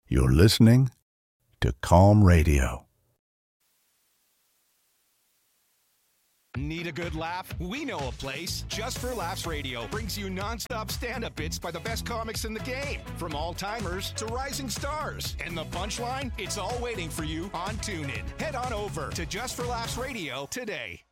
You're listening to Calm Radio. Need a good laugh? We know a place. Just for Laughs Radio brings you non-stop stand-up bits by the best comics in the game. From all-timers to rising stars. And the punchline? It's all waiting for you on TuneIn. Head on over to Just for Laughs Radio today.